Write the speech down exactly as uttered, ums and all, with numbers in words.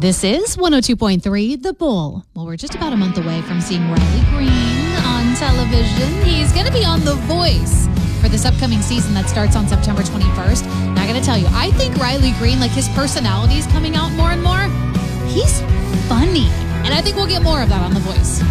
This is one oh two point three The Bull. Well, we're just about a month away from seeing Riley Green on television. He's going to be on The Voice for this upcoming season that starts on September twenty-first. Now, I got to tell you, I think Riley Green, like his personality is coming out more and more. He's funny. And I think we'll get more of that on The Voice.